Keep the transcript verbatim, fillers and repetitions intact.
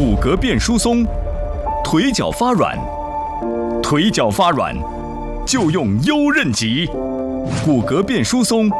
骨骼变疏松，腿脚发软，腿脚发软就用优韧脊，骨骼变疏松